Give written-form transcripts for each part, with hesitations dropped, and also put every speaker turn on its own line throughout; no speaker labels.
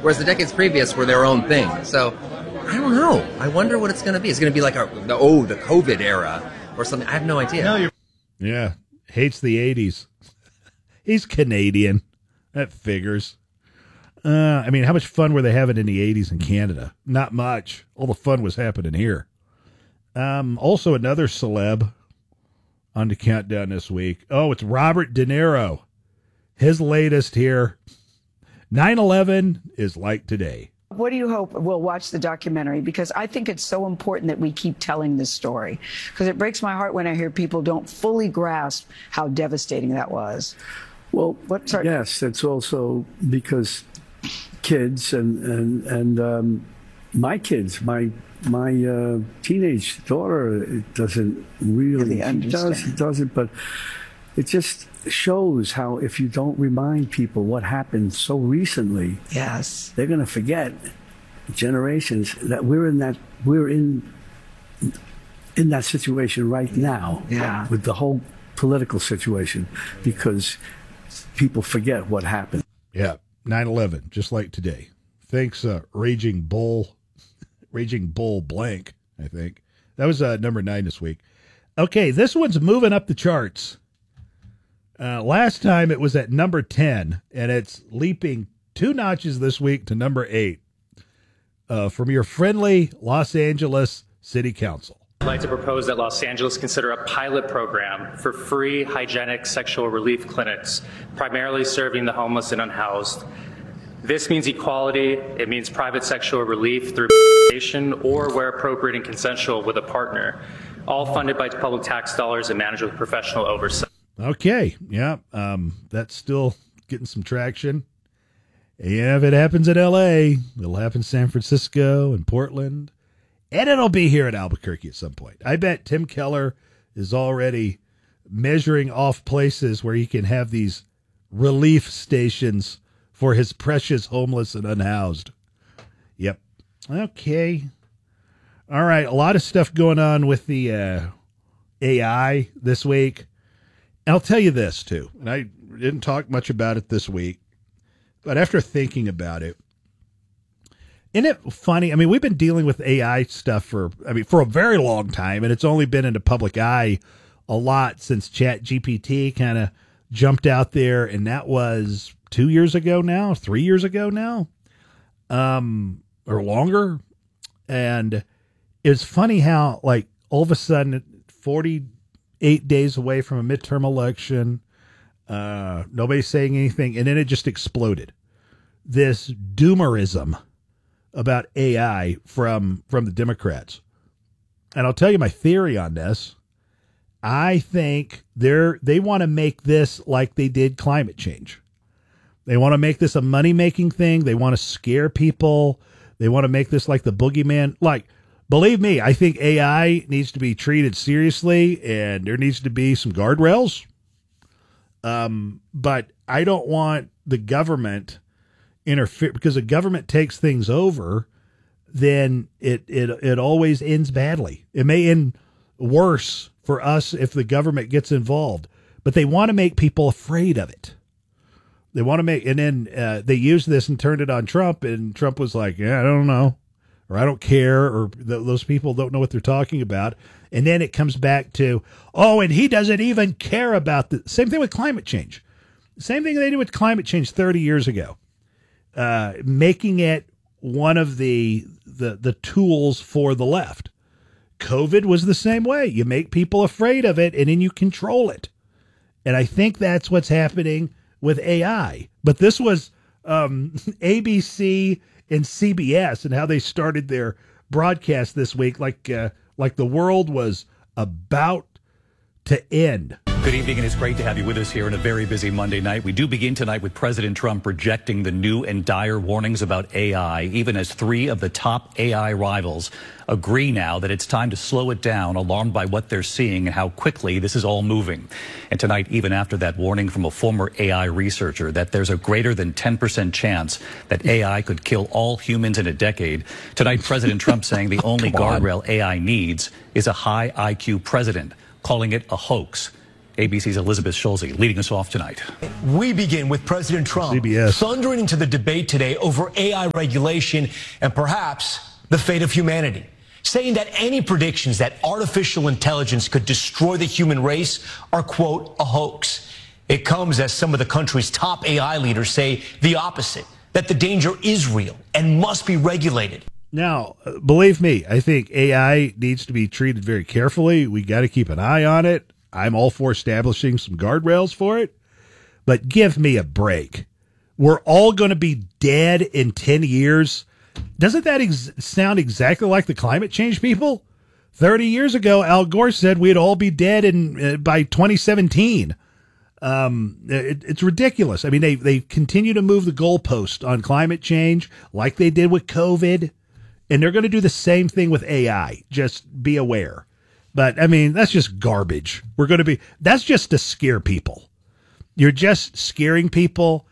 whereas the decades previous were their own thing. So I don't know. I wonder what it's going to be. It's going to be like the COVID era or something. I have no idea.
Yeah, hates the 80s. He's Canadian. That figures. I mean, how much fun were they having in the 80s in Canada? Not much. All the fun was happening here. Also, another celeb on the countdown this week. Oh, it's Robert De Niro. His latest here. 9/11 is like today.
What do you hope we'll watch the documentary? Because I think it's so important that we keep telling this story. Because it breaks my heart when I hear people don't fully grasp how devastating that was.
Well, yes, it's also because kids and my kids, my teenage daughter doesn't really
understand.
She doesn't, but it just shows how if you don't remind people what happened so recently,
yes,
they're going to forget generations that we're in that situation right now.
Yeah.
With the whole political situation, because people forget what happened.
Yeah, 9/11, just like today. Thanks, Raging Bull Blank, I think. That was number 9 this week. Okay, this one's moving up the charts. Last time it was at number 10, and it's leaping 2 notches this week to number 8 from your friendly Los Angeles City Council.
I'd like to propose that Los Angeles consider a pilot program for free hygienic sexual relief clinics, primarily serving the homeless and unhoused. This means equality. It means private sexual relief through or where appropriate and consensual with a partner, all funded by public tax dollars and managed with professional oversight.
Okay, yeah, that's still getting some traction. Yeah, if it happens in L.A., it'll happen in San Francisco and Portland, and it'll be here in Albuquerque at some point. I bet Tim Keller is already measuring off places where he can have these relief stations for his precious homeless and unhoused. Yep. Okay. All right, a lot of stuff going on with the AI this week. I'll tell you this, too, and I didn't talk much about it this week, but after thinking about it, isn't it funny? I mean, we've been dealing with AI stuff for a very long time, and it's only been in the public eye a lot since ChatGPT kind of jumped out there, and that was 2 years ago now, 3 years ago now, or longer. And it's funny how, like, all of a sudden, 48 days away from a midterm election, nobody's saying anything, and then it just exploded. This doomerism about AI from the Democrats. And I'll tell you my theory on this. I think they want to make this like they did climate change. They want to make this a money-making thing. They want to scare people. They want to make this like the boogeyman. Like, believe me, I think AI needs to be treated seriously, and there needs to be some guardrails. But I don't want the government interfere, because the government takes things over, then it always ends badly. It may end worse for us if the government gets involved, but they want to make people afraid of it. They want to make, and then they used this and turned it on Trump, and Trump was like, yeah, I don't know, or I don't care, or those people don't know what they're talking about. And then it comes back to, oh, and he doesn't even care about the same thing with climate change. Same thing they did with climate change 30 years ago, making it one of the tools for the left. COVID was the same way. You make people afraid of it, and then you control it. And I think that's what's happening with AI. But this was ABC and CBS and how they started their broadcast this week like the world was about to end.
Good evening, and it's great to have you with us here on a very busy Monday night. We do begin tonight with President Trump rejecting the new and dire warnings about AI, even as 3 of the top AI rivals agree now that it's time to slow it down, alarmed by what they're seeing and how quickly this is all moving. And tonight, even after that warning from a former AI researcher that there's a greater than 10% chance that AI could kill all humans in a decade, tonight President Trump saying the only guardrail AI needs is a high IQ president, calling it a hoax. ABC's Elizabeth Schulze leading us off tonight.
We begin with President Trump
CBS.
thundering into the debate today over AI regulation and perhaps the fate of humanity, saying that any predictions that artificial intelligence could destroy the human race are, quote, a hoax. It comes as some of the country's top AI leaders say the opposite, that the danger is real and must be regulated.
Now, believe me, I think AI needs to be treated very carefully. We got to keep an eye on it. I'm all for establishing some guardrails for it, but give me a break. We're all going to be dead in 10 years. Doesn't that sound exactly like the climate change people? 30 years ago, Al Gore said we'd all be dead by 2017. It's ridiculous. I mean, they continue to move the goalpost on climate change like they did with COVID, and they're going to do the same thing with AI. Just be aware. But, I mean, that's just garbage. That's just to scare people. You're just scaring people.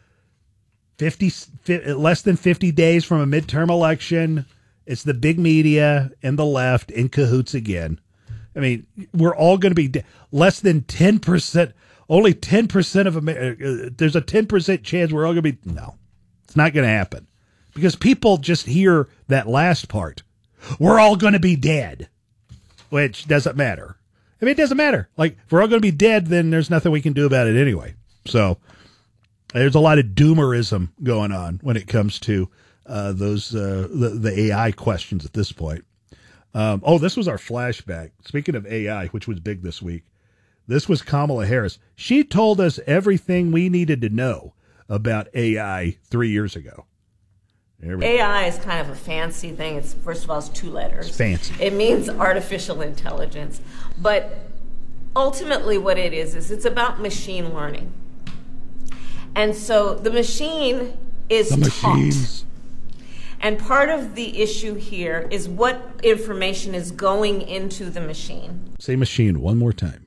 Less than 50 days from a midterm election. It's the big media and the left in cahoots again. I mean, we're all going to be less than 10%. Only 10% of America. There's a 10% chance we're all going to be. No, it's not going to happen because people just hear that last part. We're all going to be dead. Which doesn't matter. I mean, it doesn't matter. Like, if we're all going to be dead, then there's nothing we can do about it anyway. So there's a lot of doomerism going on when it comes to the AI questions at this point. This was our flashback. Speaking of AI, which was big this week, this was Kamala Harris. She told us everything we needed to know about AI 3 years ago.
AI is kind of a fancy thing. It's, first of all, it's 2 letters.
It's fancy.
It means artificial intelligence. But ultimately what it is it's about machine learning. And so the machine is taught. And part of the issue here is what information is going into the machine.
Say machine one more time.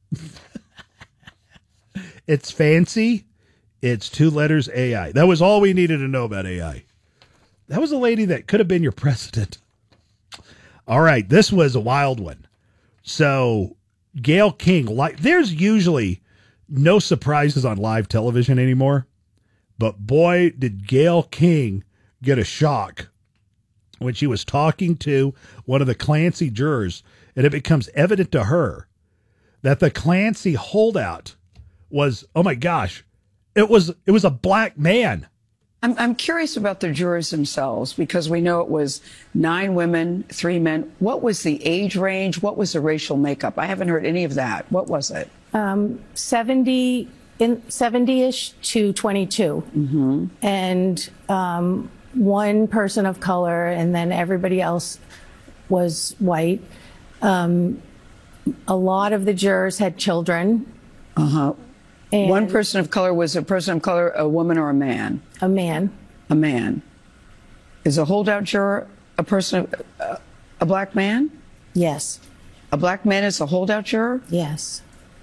It's fancy. It's 2 letters AI. That was all we needed to know about AI. That was a lady that could have been your president. All right, this was a wild one. So, Gayle King, there's usually no surprises on live television anymore, but boy, did Gayle King get a shock when she was talking to one of the Clancy jurors, and it becomes evident to her that the Clancy holdout was, oh my gosh, it was a black man.
I'm curious about the jurors themselves because we know it was 9 women, 3 men. What was the age range? What was the racial makeup? I haven't heard any of that. What was it?
70-ish to 22. Mm-hmm. And 1 person of color, and then everybody else was white. A lot of the jurors had children.
Uh-huh. And 1 person of color, was a person of color a woman or a man?
A man.
A man. Is a holdout juror a person, a black man?
Yes.
A black man is a holdout juror?
Yes.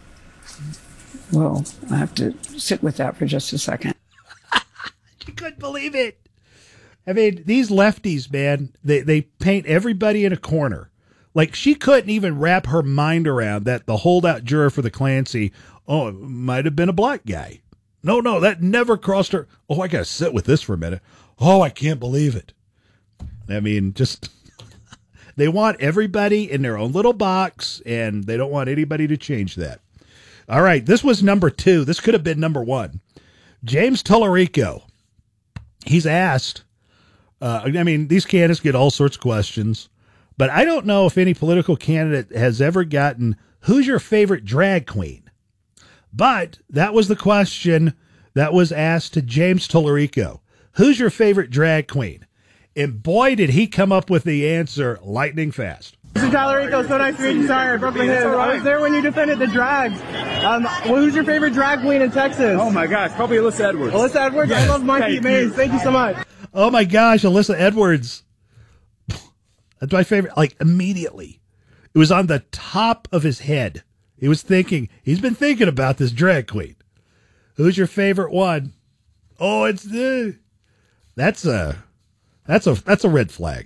Well, I have to sit with that for just a second.
You couldn't believe it. I mean, these lefties, man, they paint everybody in a corner. Like, she couldn't even wrap her mind around that the holdout juror for the Clancy, it might have been a black guy. No, that never crossed her. Oh, I got to sit with this for a minute. Oh, I can't believe it. I mean, just, they want everybody in their own little box, and they don't want anybody to change that. All right, this was number 2. This could have been number 1. James Tallarico. He's asked, these candidates get all sorts of questions, but I don't know if any political candidate has ever gotten, who's your favorite drag queen? But that was the question that was asked to James Tallarico. Who's your favorite drag queen? And boy, did he come up with the answer lightning fast.
Mr. Tallarico, so nice to meet you. Sorry, Brooklyn Hills. I was there when you defended the drags. Who's your favorite drag queen in Texas?
Oh my gosh, probably Alyssa Edwards.
Alyssa Edwards? Yes, I love Monkey Maze. Thank you so much.
Oh my gosh, Alyssa Edwards. That's my favorite. Like, immediately. It was on the top of his head. He's been thinking about this drag queen. Who's your favorite one? Oh, that's a red flag.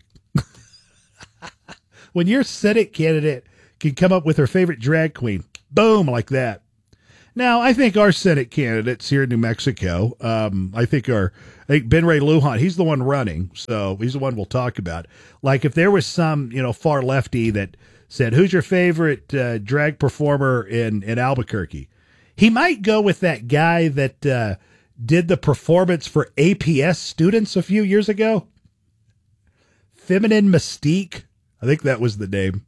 When your Senate candidate can come up with her favorite drag queen, boom, like that. Now, I think our Senate candidates here in New Mexico, I think Ben Ray Lujan, he's the one running, so he's the one we'll talk about. Like if there was some, far lefty that said, who's your favorite drag performer in Albuquerque? He might go with that guy that did the performance for APS students a few years ago. Feminine Mystique. I think that was the name.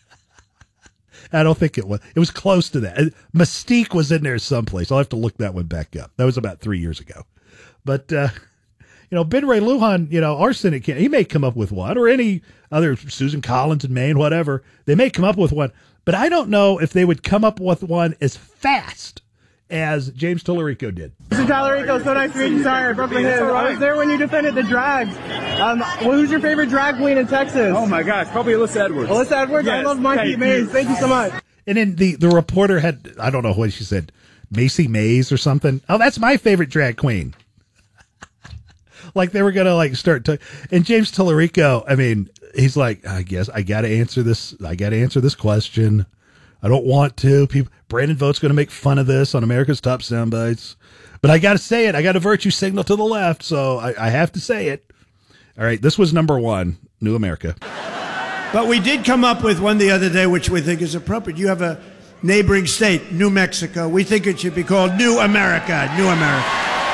I don't think it was. It was close to that. Mystique was in there someplace. I'll have to look that one back up. That was about 3 years ago. But, Ben Ray Lujan, our Senate candidate, he may come up with one, or any other, Susan Collins in Maine, whatever. They may come up with one. But I don't know if they would come up with one as fast as James Tallarico did.
Mr. Tallarico, so nice to meet you. Sorry, I broke my head. I was there when you defended the drags. Who's your favorite drag queen in Texas?
Oh my gosh, probably Alyssa Edwards.
Alyssa Edwards? Yes. I love Monkey Maze. Thank you so much.
And then the reporter had, I don't know what she said, Macy Mays or something. Oh, that's my favorite drag queen. Like they were going to start to, and James Tallarico, I mean, he's like, I guess I got to answer this. I got to answer this question. I don't want to. Brandon Vogt's going to make fun of this on America's Top Soundbites. But I got to say it. I got a virtue signal to the left, so I have to say it. All right, this was number one, New America.
But we did come up with one the other day, which we think is appropriate. You have a neighboring state, New Mexico. We think it should be called New America. New America.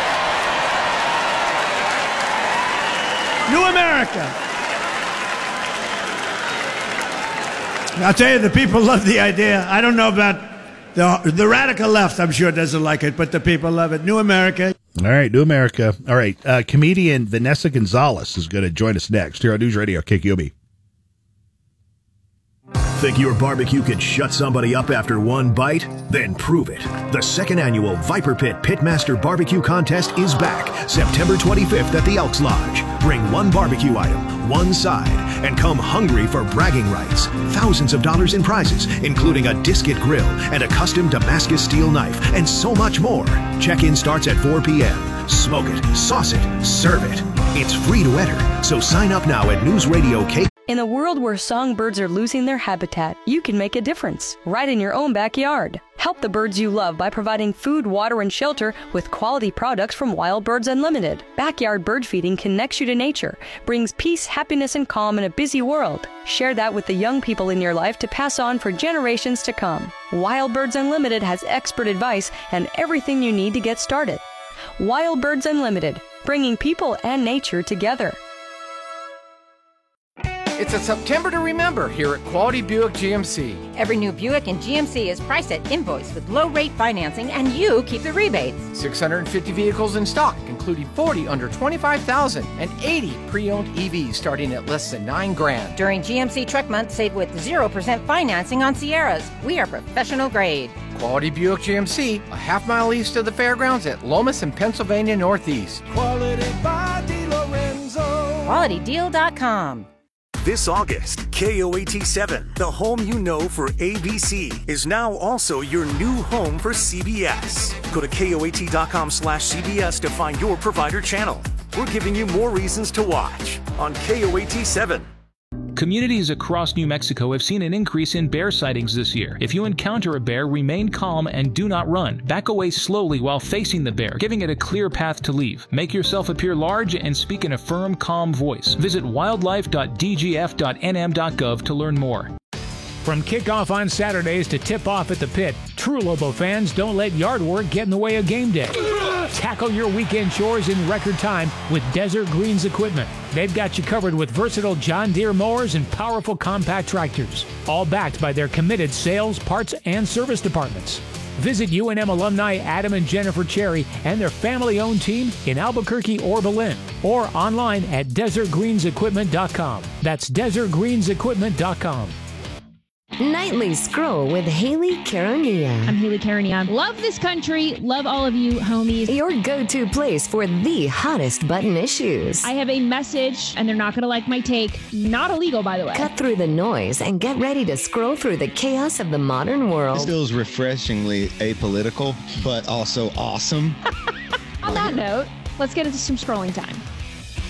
New America. I'll tell you, the people love the idea. I don't know about the radical left, I'm sure doesn't like it, but the people love it. New America.
All right, New America. All right, comedian Vanessa Gonzalez is going to join us next here on News Radio KQOB.
Think your barbecue could shut somebody up after one bite? Then prove it. The second annual Viper Pit Pitmaster Barbecue Contest is back September 25th at the Elks Lodge. Bring one barbecue item, one side, and come hungry for bragging rights. Thousands of dollars in prizes, including a Disket grill and a custom Damascus steel knife, and so much more. Check-in starts at 4 p.m. Smoke it, sauce it, serve it. It's free to enter, so sign up now at News Radio K.
In a world where songbirds are losing their habitat, you can make a difference, right in your own backyard. Help the birds you love by providing food, water, and shelter with quality products from Wild Birds Unlimited. Backyard bird feeding connects you to nature, brings peace, happiness, and calm in a busy world. Share that with the young people in your life to pass on for generations to come. Wild Birds Unlimited has expert advice and everything you need to get started. Wild Birds Unlimited, bringing people and nature together.
It's a September to remember here at Quality Buick GMC.
Every new Buick in GMC is priced at invoice with low-rate financing, and you keep the rebates.
650 vehicles in stock, including 40 under $25,000 and 80 pre-owned EVs starting at less than $9,000.
During GMC Truck Month, save with 0% financing on Sierras. We are professional grade.
Quality Buick GMC, a half-mile east of the fairgrounds at Lomas and Pennsylvania Northeast.
Quality by DiLorenzo.
QualityDeal.com.
This August, KOAT7, the home you know for ABC, is now also your new home for CBS. Go to KOAT.com/CBS to find your provider channel. We're giving you more reasons to watch on KOAT7.
Communities across New Mexico have seen an increase in bear sightings this year. If you encounter a bear, remain calm and do not run. Back away slowly while facing the bear, giving it a clear path to leave. Make yourself appear large and speak in a firm, calm voice. Visit wildlife.dgf.nm.gov to learn more.
From kickoff on Saturdays to tip-off at the pit, true Lobo fans don't let yard work get in the way of game day. Tackle your weekend chores in record time with Desert Greens equipment. They've got you covered with versatile John Deere mowers and powerful compact tractors, all backed by their committed sales, parts, and service departments. Visit UNM alumni Adam and Jennifer Cherry and their family-owned team in Albuquerque or Belen, or online at desertgreensequipment.com. That's desertgreensequipment.com.
Nightly Scroll with Haley Caronia.
I'm Haley Caronia. Love this country. Love all of you, homies.
Your go-to place for the hottest button issues.
I have a message, and they're not going to like my take. Not illegal, by the way.
Cut through the noise and get ready to scroll through the chaos of the modern world.
This feels refreshingly apolitical, but also awesome.
On that note, let's get into some scrolling time.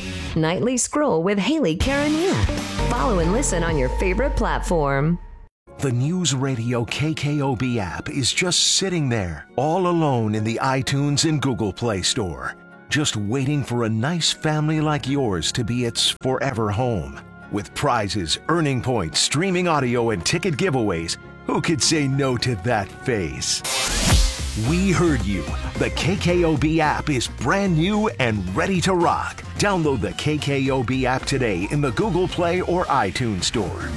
Nightly Scroll with Haley Caronia. Follow and listen on your favorite platform.
The News Radio KKOB app is just sitting there, all alone in the iTunes and Google Play Store, just waiting for a nice family like yours to be its forever home. With prizes, earning points, streaming audio, and ticket giveaways, who could say no to that face? We heard you. The KKOB app is brand new and ready to rock. Download the KKOB app today in the Google Play or iTunes Store.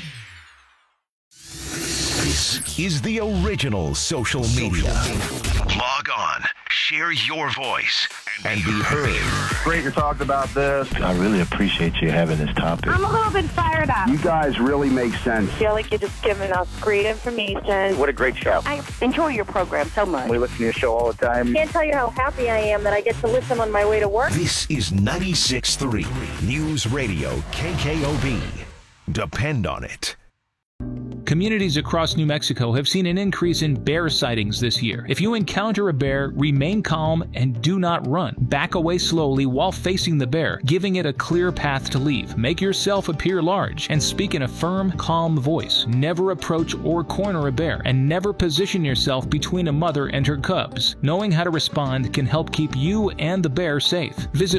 This is the original social media. Log on, share your voice, and be heard.
Great to talk about this. I really appreciate you having this topic.
I'm a little bit fired up.
You guys really make sense.
I feel like you're just giving us great information.
What a great show.
I enjoy your program so much.
We listen to your show all the time.
Can't tell you how happy I am that I get to listen on my way to work.
This is 96.3 News Radio KKOB. Depend on it.
Communities across New Mexico have seen an increase in bear sightings this year. If you encounter a bear, remain calm and do not run. Back away slowly while facing the bear, giving it a clear path to leave. Make yourself appear large and speak in a firm, calm voice. Never approach or corner a bear, and never position yourself between a mother and her cubs. Knowing how to respond can help keep you and the bear safe. Visit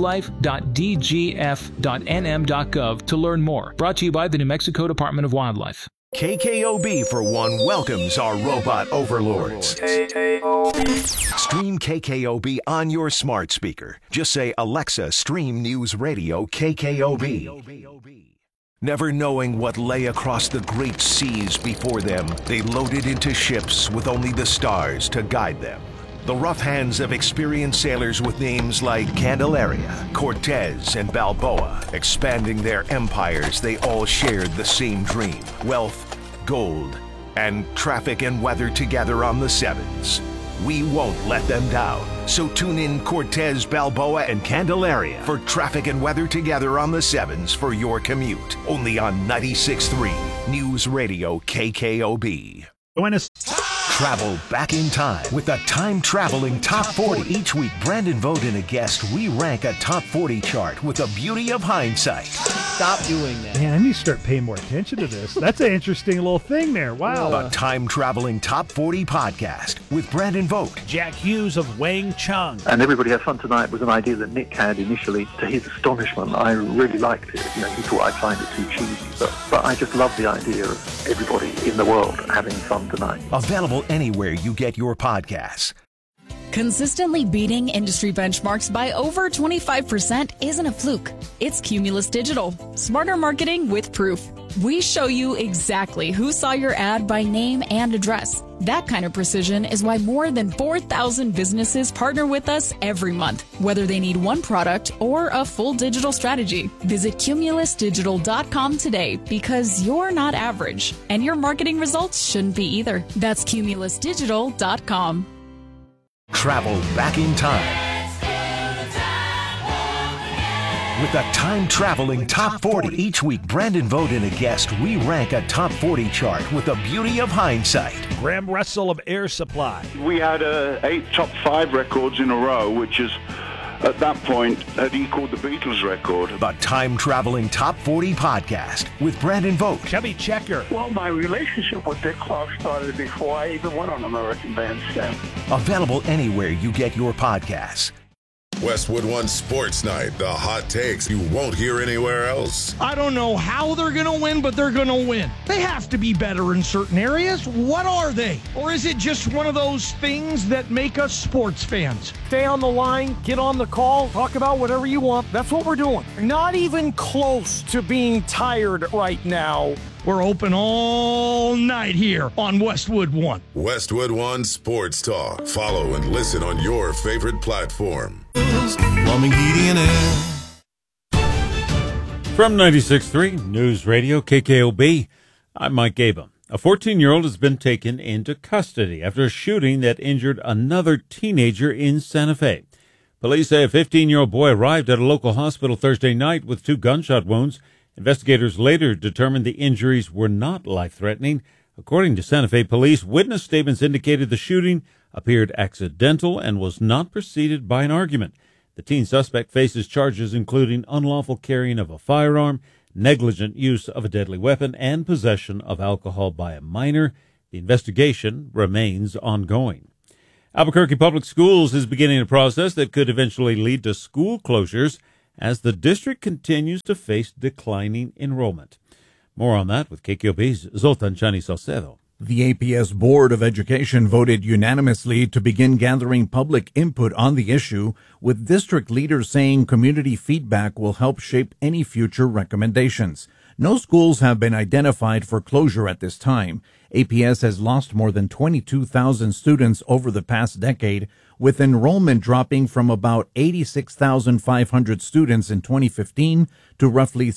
wildlife.dgf.nm.gov to learn more. Brought to you by the New Mexico Department of Wildlife.
KKOB, for one, welcomes our robot overlords. Stream KKOB on your smart speaker. Just say, Alexa, stream News Radio KKOB. Never knowing what lay across the great seas before them, they loaded into ships with only the stars to guide them. The rough hands of experienced sailors with names like Candelaria, Cortez, and Balboa. Expanding their empires, they all shared the same dream: wealth, gold, and traffic and weather together on the sevens. We won't let them down. So tune in Cortez, Balboa, and Candelaria for traffic and weather together on the sevens for your commute. Only on 96.3 News Radio KKOB.
Join us.
Travel back in time with the time-traveling Top 40. Each week, Brandon Vogt and a guest re-rank a Top 40 chart with the beauty of hindsight.
Stop doing that.
Man, I need to start paying more attention to this. That's an interesting little thing there. Wow.
The time-traveling Top 40 podcast with Brandon Vogt.
Jack Hughes of Wang Chung.
And Everybody Has Fun Tonight was an idea that Nick had initially. To his astonishment, I really liked it. You know, he thought I'd find it too cheesy. But I just love the idea of everybody in the world having fun tonight.
Available anywhere you get your podcasts.
Consistently beating industry benchmarks by over 25% isn't a fluke. It's Cumulus Digital. Smarter marketing with proof. We show you exactly who saw your ad by name and address. That kind of precision is why more than 4,000 businesses partner with us every month, whether they need one product or a full digital strategy. Visit cumulusdigital.com today, because you're not average, and your marketing results shouldn't be either. That's cumulusdigital.com.
Travel back in time with a time-traveling Top 40. Each week, Brandon Vogt and a guest re-rank a Top 40 chart with the beauty of hindsight.
Graham Russell of Air Supply.
We had 8 top 5 records in a row, which is, at that point, had equaled the Beatles record.
The time-traveling Top 40 podcast with Brandon Vogt.
Chubby Checker.
Well, my relationship with Dick Clark started before I even went on American Bandstand.
Available anywhere you get your podcasts.
Westwood One Sports Night, the hot takes you won't hear anywhere else.
I don't know how they're going to win, but they're going to win. They have to be better in certain areas. What are they? Or is it just one of those things that make us sports fans? Stay on the line, get on the call, talk about whatever you want. That's what we're doing. Not even close to being tired right now. We're open all night here on Westwood One.
Westwood One Sports Talk. Follow and listen on your favorite platform.
Plumbing, heating, and air.
From 96.3 News Radio KKOB, I'm Mike Gaba. A 14-year-old has been taken into custody after a shooting that injured another teenager in Santa Fe. Police say a 15-year-old boy arrived at a local hospital Thursday night with 2 gunshot wounds. Investigators later determined the injuries were not life-threatening. According to Santa Fe police, witness statements indicated the shooting appeared accidental and was not preceded by an argument. The teen suspect faces charges including unlawful carrying of a firearm, negligent use of a deadly weapon, and possession of alcohol by a minor. The investigation remains ongoing. Albuquerque Public Schools is beginning a process that could eventually lead to school closures as the district continues to face declining enrollment. More on that with KQOB's Zoltan Chani Salcedo.
The APS Board of Education voted unanimously to begin gathering public input on the issue, with district leaders saying community feedback will help shape any future recommendations. No schools have been identified for closure at this time. APS has lost more than 22,000 students over the past decade, with enrollment dropping from about 86,500 students in 2015 to roughly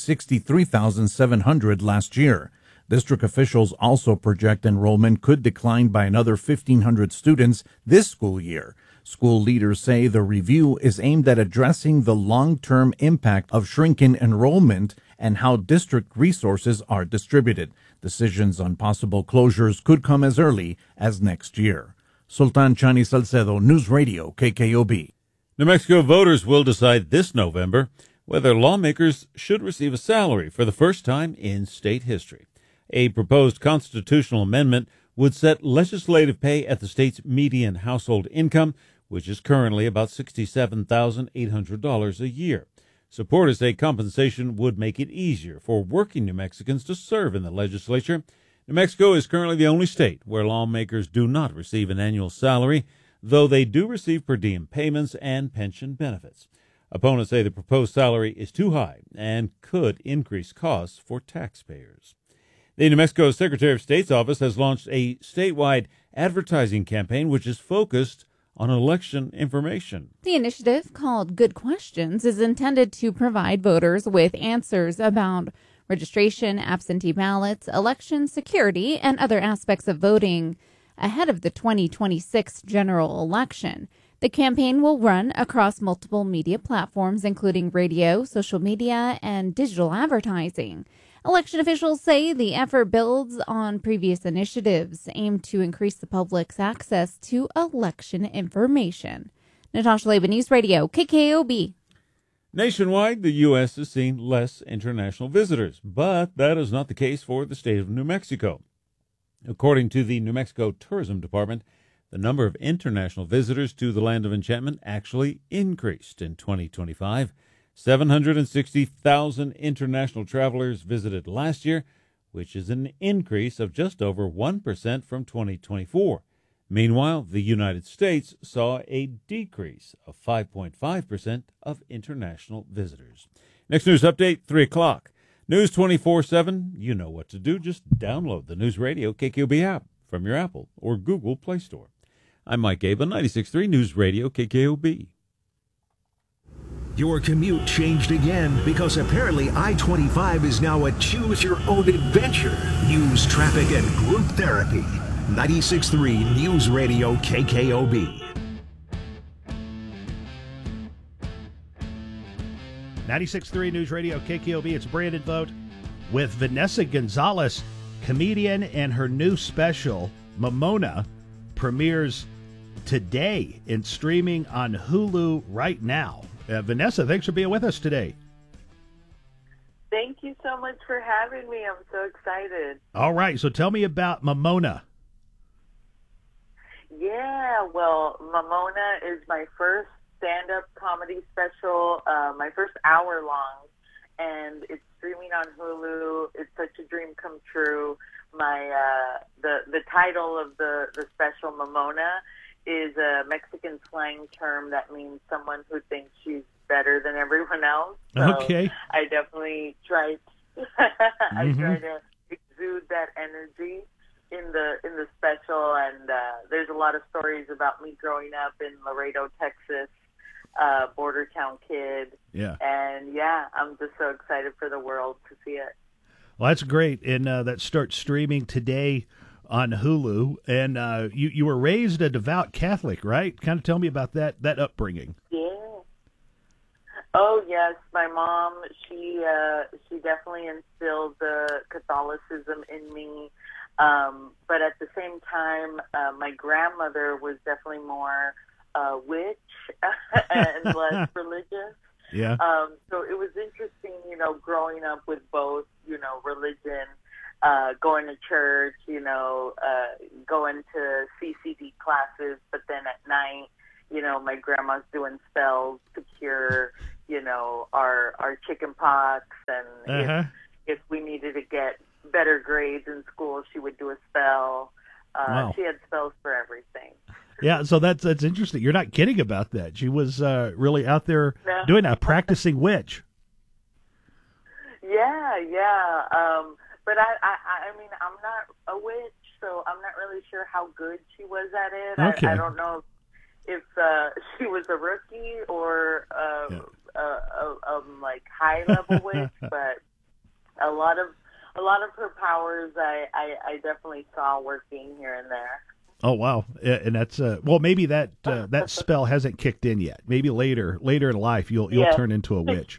63,700 last year. District officials also project enrollment could decline by another 1,500 students this school year. School leaders say the review is aimed at addressing the long-term impact of shrinking enrollment and how district resources are distributed. Decisions on possible closures could come as early as next year. Sultan Chani Salcedo, News Radio, KKOB.
New Mexico voters will decide this November whether lawmakers should receive a salary for the first time in state history. A proposed constitutional amendment would set legislative pay at the state's median household income, which is currently about $67,800 a year. Supporters say compensation would make it easier for working New Mexicans to serve in the legislature. New Mexico is currently the only state where lawmakers do not receive an annual salary, though they do receive per diem payments and pension benefits. Opponents say the proposed salary is too high and could increase costs for taxpayers. The New Mexico Secretary of State's office has launched a statewide advertising campaign which is focused on election information.
The initiative, called Good Questions, is intended to provide voters with answers about registration, absentee ballots, election security, and other aspects of voting ahead of the 2026 general election. The campaign will run across multiple media platforms, including radio, social media, and digital advertising. Election officials say the effort builds on previous initiatives aimed to increase the public's access to election information. Natasha Leba, News Radio, KKOB.
Nationwide, the U.S. is seeing less international visitors, but that is not the case for the state of New Mexico. According to the New Mexico Tourism Department, the number of international visitors to the Land of Enchantment actually increased in 2025. 760,000 international travelers visited last year, which is an increase of just over 1% from 2024. Meanwhile, the United States saw a decrease of 5.5% of international visitors. Next news update, 3 o'clock. News 24/7, you know what to do. Just download the News Radio KQOB app from your Apple or Google Play Store. I'm Mike Abe on 96.3 News Radio KKOB.
Your commute changed again because apparently I-25 is now a choose-your-own-adventure. News, traffic, and group therapy. 96.3 News Radio KKOB.
96.3 News Radio KKOB. It's Brandon Vogt with Vanessa Gonzalez, comedian, and her new special, Mamona, premieres today and streaming on Hulu right now. Vanessa, thanks for being with us today.
Thank you so much for having me. I'm so excited.
All right, so tell me about Mamona.
Yeah, well, Mamona is my first stand-up comedy special, my first hour long, and it's streaming on Hulu. It's such a dream come true. The title of the special, Mamona, is a Mexican slang term that means someone who thinks she's better than everyone else. So
okay.
I definitely try to exude that energy in the special, and there's a lot of stories about me growing up in Laredo, Texas, border town kid.
Yeah.
And yeah, I'm just so excited for the world to see it.
Well, that's great, and that starts streaming today on Hulu. And you were raised a devout Catholic, right? Kind of tell me about that upbringing.
Yeah. Oh yes, my mom. She definitely instilled the Catholicism in me. But at the same time, my grandmother was definitely more witch and less religious.
Yeah.
So it was interesting, growing up with both, religion, going to church, going to CCD classes, but then at night, my grandma's doing spells to cure, our chicken pox, and if we needed to get better grades in school, she would do a spell.
Wow.
She had spells for everything.
Yeah, so that's interesting. You're not kidding about that. She was really out there doing that, practicing witch.
Yeah. But I mean, I'm not a witch, so I'm not really sure how good she was at it.
Okay.
I don't know if she was a rookie or like high level witch, but a lot of her powers I definitely saw working here and there.
Oh wow! And that's well, maybe that spell hasn't kicked in yet. Maybe later in life you'll turn into a witch.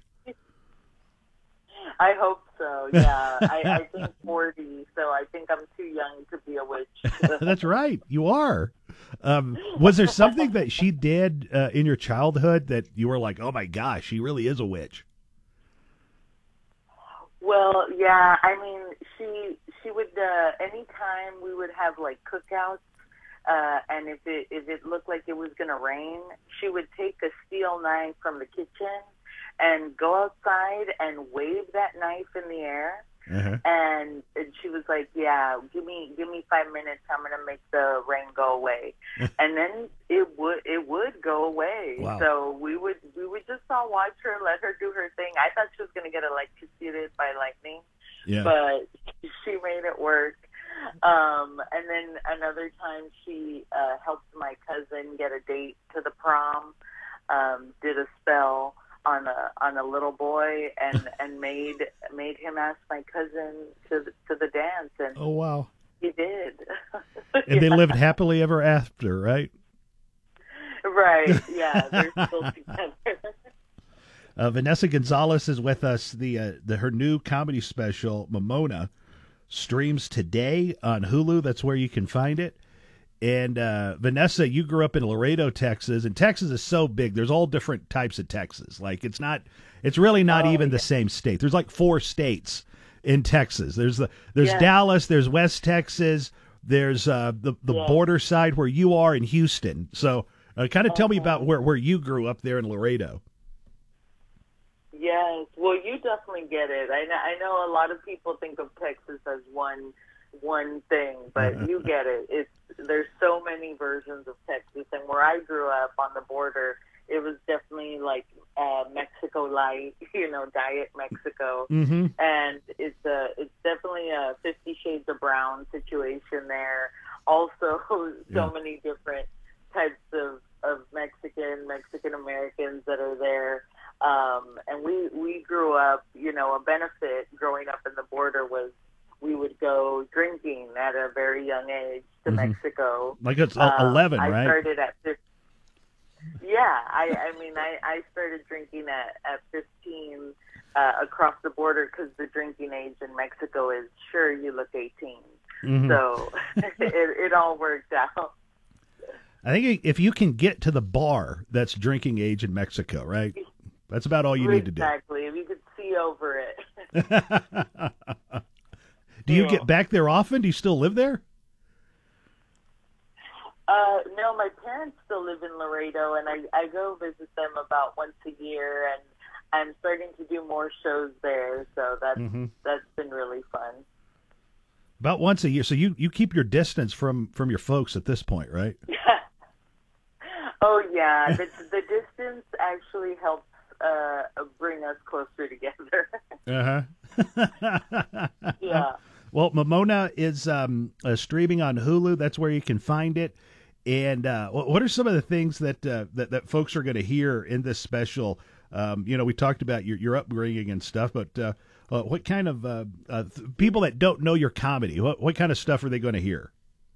I hope so. Yeah, I think 40, so I think I'm too young to be a witch.
That's right, you are. Was there something that she did in your childhood that you were like, oh my gosh, she really is a witch?
Well, yeah. I mean, she would anytime we would have like cookouts. And if it looked like it was going to rain, she would take a steel knife from the kitchen and go outside and wave that knife in the air. And she was like, "Yeah, give me 5 minutes. I'm going to make the rain go away." And then it would go away.
Wow.
So we would just all watch her, let her do her thing. I thought she was going to get electrocuted by lightning, but she made it work. And then another time she helped my cousin get a date to the prom, did a spell on a little boy and made him ask my cousin to the dance, and
oh wow,
he did.
And they lived happily ever after, right?
Right. Yeah, they're still together.
Vanessa Gonzalez is with us. Her new comedy special, Mamona, streams today on Hulu. That's where you can find it. And Vanessa, you grew up in Laredo, Texas, and Texas is so big. There's all different types of Texas. Like it's really not even the same state. There's like 4 states in Texas. There's Dallas, there's West Texas, there's the border side where you are in Houston. So kind of tell me about where you grew up there in Laredo.
Yes, well, you definitely get it. I know a lot of people think of Texas as one thing, but you get it. There's so many versions of Texas, and where I grew up on the border, it was definitely like Mexico light, Diet Mexico, and it's definitely a 50 Shades of Brown situation there. Also, so many different types of Mexican Americans that are there. And we grew up, a benefit growing up in the border was we would go drinking at a very young age to Mexico.
Like it's 11, right?
I started at 15. Yeah, I started drinking at 15 across the border because the drinking age in Mexico is, sure, you look 18. So it all worked out.
I think if you can get to the bar, that's drinking age in Mexico, right? That's about all you need to do.
Exactly. If you could see over it.
Do you get back there often? Do you still live there?
No, my parents still live in Laredo, and I go visit them about once a year, and I'm starting to do more shows there, so that's been really fun.
About once a year. So you keep your distance from your folks at this point, right?
Oh, yeah. The distance actually helps bring us closer together. Yeah.
Well, Mamona is streaming on Hulu. That's where you can find it. And what are some of the things that folks are going to hear in this special? We talked about your upbringing and stuff, but what kind of people that don't know your comedy? What kind of stuff are they going to hear?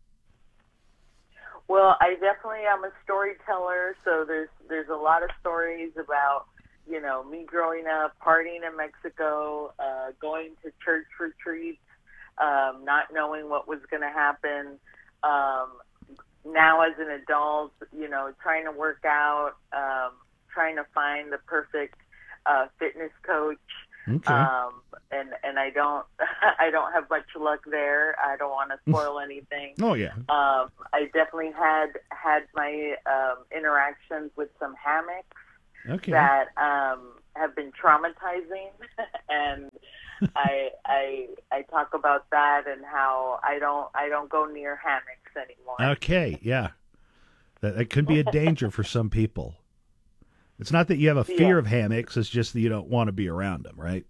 Well, I definitely am a storyteller, so there's a lot of stories about me growing up, partying in Mexico, going to church retreats, not knowing what was going to happen. Now as an adult, trying to work out, trying to find the perfect fitness coach.
Okay.
And I don't have much luck there. I don't want to spoil anything.
Oh yeah.
I definitely had my interactions with some hammocks that have been traumatizing, and I talk about that and how I don't go near hammocks anymore.
Okay, yeah, that could be a danger for some people. It's not that you have a fear of hammocks; it's just that you don't want to be around them, right?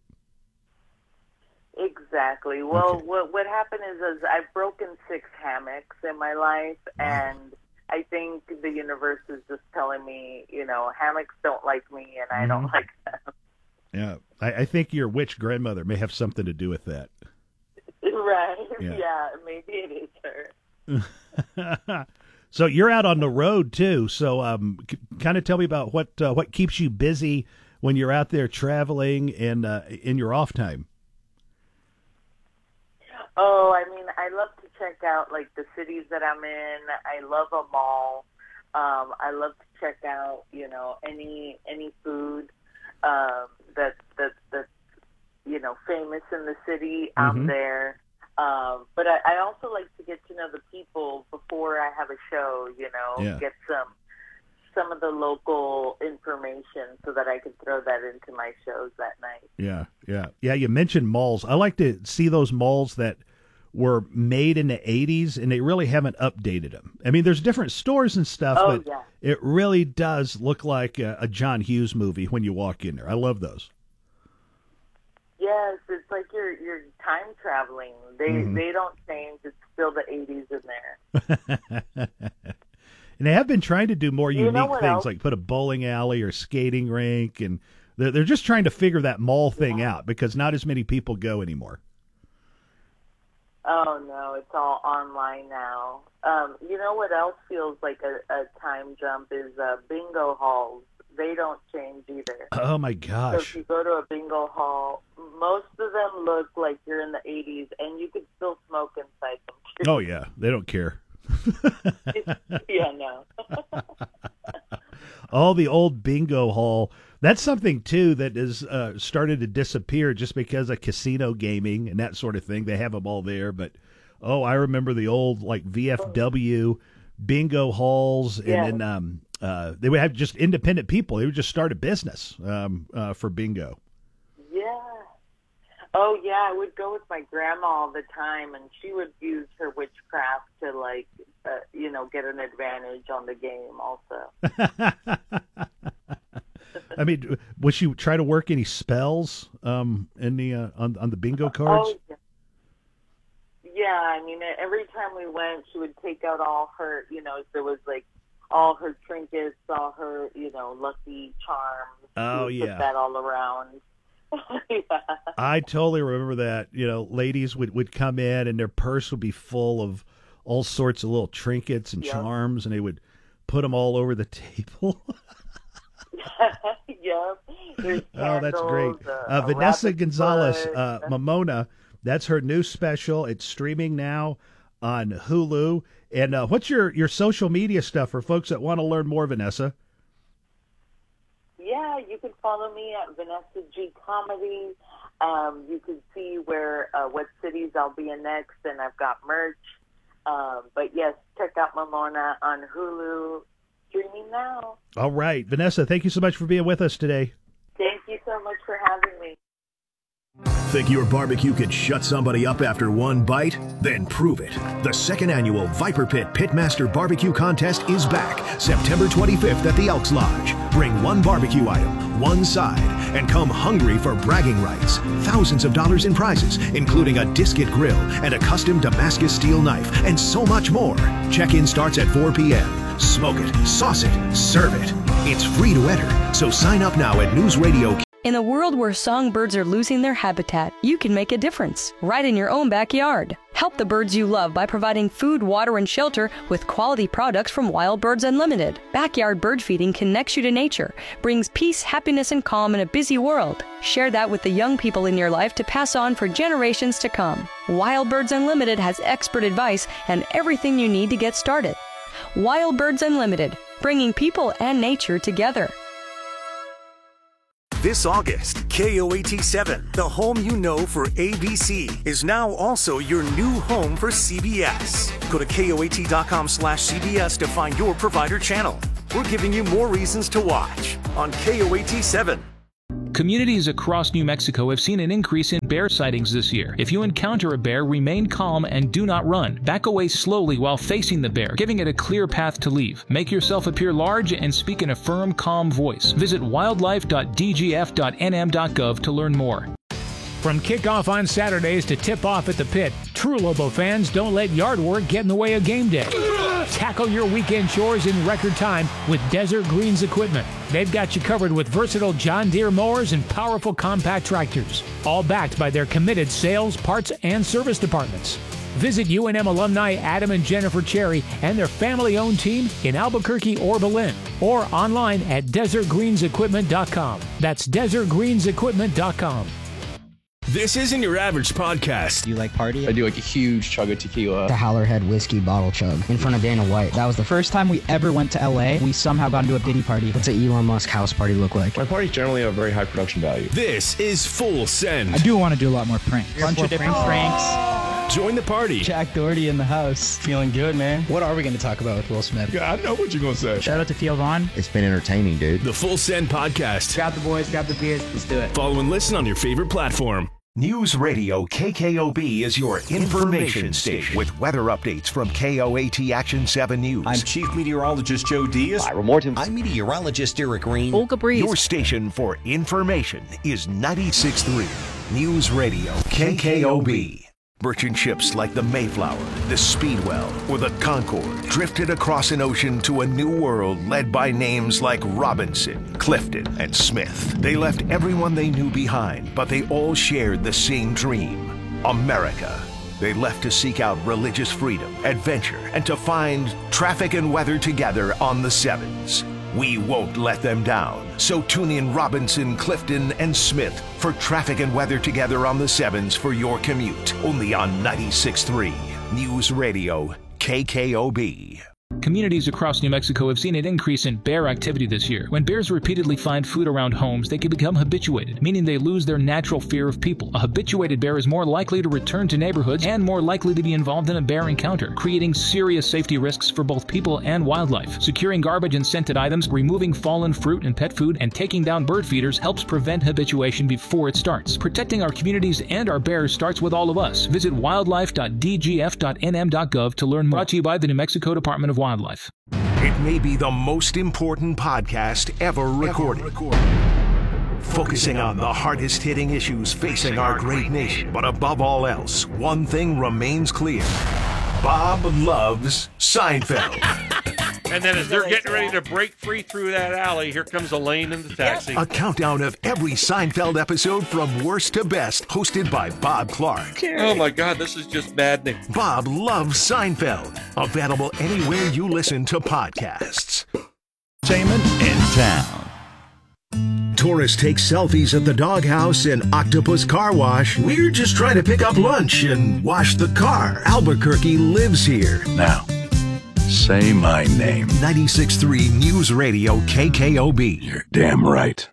Exactly. Well, what happened is I've broken 6 hammocks in my life, and I think the universe is just telling me, hammocks don't like me, and I don't like them.
Yeah, I think your witch grandmother may have something to do with that.
Right. Yeah, maybe it is her.
So you're out on the road too. So kind of tell me about what keeps you busy when you're out there traveling and in your off time.
Oh, I mean, I love to check out like the cities that I'm in. I love a mall. I love to check out, any food that's famous in the city. I'm there. But I also like to get to know the people before I have a show. Get some of the local information so that I can throw that into my shows that night.
Yeah. You mentioned malls. I like to see those malls that were made in the 80s, and they really haven't updated them. I mean, there's different stores and stuff, but it really does look like a John Hughes movie when you walk in there. I love those.
Yes, it's like you're time traveling. They don't change. It's still the 80s in there.
And they have been trying to do more unique things, like put a bowling alley or skating rink, and they're just trying to figure that mall thing out because not as many people go anymore.
Oh, no, it's all online now. You know what else feels like a time jump is bingo halls. They don't change either.
Oh, my gosh.
So if you go to a bingo hall, most of them look like you're in the 80s, and you could still smoke inside them, too.
Oh, yeah. They don't care.
Yeah, no.
All the old bingo hall. That's something, too, that has started to disappear just because of casino gaming and that sort of thing. They have them all there. But, I remember the old, like, VFW bingo halls. And then they would have just independent people. They would just start a business for bingo.
Yeah. Oh, yeah. I would go with my grandma all the time, and she would use her witchcraft to, like, get an advantage on the game also.
I mean, would she try to work any spells in the on the bingo cards?
Oh, yeah. I mean, every time we went, she would take out all her, there was like all her trinkets, all her, lucky charms.
Oh, yeah.
Put that all around. Yeah.
I totally remember that. Ladies would come in and their purse would be full of all sorts of little trinkets and charms, and they would put them all over the table.
Yep.
Oh, that's great. Vanessa Gonzalez, Mamona, that's her new special. It's streaming now on Hulu. And what's your social media stuff for folks that want to learn more, Vanessa?
Yeah, you can follow me at Vanessa G Comedy. You can see what cities I'll be in next, and I've got merch. But yes, check out Mamona on Hulu, streaming now.
All right. Vanessa, thank you so much for being with us today.
Thank you so much for having me.
Think your barbecue could shut somebody up after one bite? Then prove it. The second annual Viper Pit Pitmaster Barbecue Contest is back September 25th at the Elks Lodge. Bring one barbecue item, one side, and come hungry for bragging rights. Thousands of dollars in prizes, including a Disket grill and a custom Damascus steel knife, and so much more. Check-in starts at 4 p.m. Smoke it, sauce it, serve it. It's free to enter, so sign up now at News Radio.
In a world where songbirds are losing their habitat, you can make a difference right in your own backyard. Help the birds you love by providing food, water, and shelter with quality products from Wild Birds Unlimited. Backyard bird feeding connects you to nature, brings peace, happiness, and calm in a busy world. Share that with the young people in your life to pass on for generations to come. Wild Birds Unlimited has expert advice and everything you need to get started. Wild Birds Unlimited, bringing people and nature together.
This August, KOAT7, the home you know for ABC, is now also your new home for CBS. Go to KOAT.com/CBS to find your provider channel. We're giving you more reasons to watch on KOAT7.
Communities across New Mexico have seen an increase in bear sightings this year. If you encounter a bear, remain calm and do not run. Back away slowly while facing the bear, giving it a clear path to leave. Make yourself appear large and speak in a firm, calm voice. Visit wildlife.dgf.nm.gov to learn more.
From kickoff on Saturdays to tip-off at the pit, true Lobo fans don't let yard work get in the way of game day. Tackle your weekend chores in record time with Desert Greens equipment. They've got you covered with versatile John Deere mowers and powerful compact tractors, all backed by their committed sales, parts, and service departments. Visit UNM alumni Adam and Jennifer Cherry and their family-owned team in Albuquerque or Belen, or online at desertgreensequipment.com. That's desertgreensequipment.com.
This isn't your average podcast.
Do you like party?
I do like a huge chug of tequila.
The Howlerhead whiskey bottle chug in front of Dana White. That was the first time we ever went to LA. We somehow got into a Diddy party. What's an Elon Musk house party look like?
My parties generally have very high production value.
This is Full Send.
I do want to do a lot more pranks. A bunch of different pranks.
Join the party.
Jack Doherty in the house.
Feeling good, man.
What are we going to talk about with Will Smith?
Yeah, I know what you're going to say.
Shout out to Theo Vaughn.
It's been entertaining, dude.
The Full Send podcast.
Grab the boys, grab the beers. Let's do it.
Follow and listen on your favorite platform.
News Radio KKOB is your information station with weather updates from KOAT Action 7 News.
I'm Chief Meteorologist Joe Diaz.
Ira Morton.
I'm Meteorologist Eric Green.
Olga Breeze.
Your station for information is 96.3 News Radio KKOB. Merchant ships like the Mayflower, the Speedwell, or the Concorde drifted across an ocean to a new world led by names like Robinson, Clifton, and Smith. They left everyone they knew behind, but they all shared the same dream, America. They left to seek out religious freedom, adventure, and to find traffic and weather together on the Sevens. We won't let them down. So tune in Robinson, Clifton, and Smith for traffic and weather together on the Sevens for your commute. Only on 96.3 News Radio KKOB.
Communities across New Mexico have seen an increase in bear activity this year. When bears repeatedly find food around homes, they can become habituated, meaning they lose their natural fear of people. A habituated bear is more likely to return to neighborhoods and more likely to be involved in a bear encounter, creating serious safety risks for both people and wildlife. Securing garbage and scented items, removing fallen fruit and pet food, and taking down bird feeders helps prevent habituation before it starts. Protecting our communities and our bears starts with all of us. Visit wildlife.dgf.nm.gov to learn more. Brought to you by the New Mexico Department of Wildlife.
It may be the most important podcast ever recorded. Focusing on the hardest hitting issues facing our great nation. But above all else, one thing remains clear. Bob loves Seinfeld.
And then as they're getting ready to break free through that alley, here comes Elaine in the taxi.
A countdown of every Seinfeld episode from worst to best, hosted by Bob Clark.
Oh my God, this is just maddening.
Bob loves Seinfeld. Available anywhere you listen to podcasts.
Entertainment in town.
Tourists take selfies at the doghouse and Octopus Car Wash. We're just trying to pick up lunch and wash the car. Albuquerque lives here.
Now, say my name.
96.3 News Radio KKOB.
You're damn right.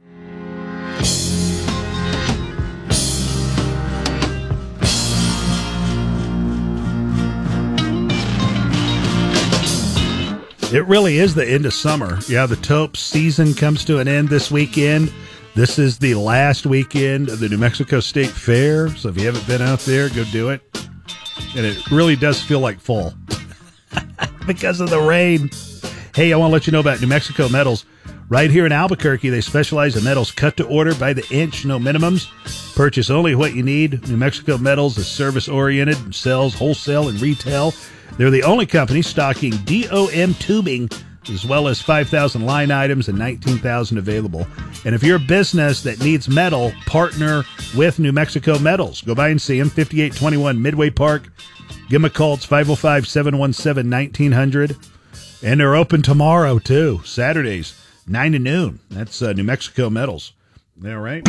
It really is the end of summer. Yeah, the taupe season comes to an end this weekend. This is the last weekend of the New Mexico State Fair. So if you haven't been out there, go do it. And it really does feel like fall because of the rain. Hey, I want to let you know about New Mexico Metals. Right here in Albuquerque, they specialize in metals cut to order by the inch, no minimums. Purchase only what you need. New Mexico Metals is service-oriented and sells wholesale and retail. They're the only company stocking DOM tubing, as well as 5,000 line items and 19,000 available. And if you're a business that needs metal, partner with New Mexico Metals. Go by and see them, 5821 Midway Park. Give them a call. It's 505-717-1900. And they're open tomorrow, too, Saturdays, 9 to noon. That's New Mexico Metals. All right.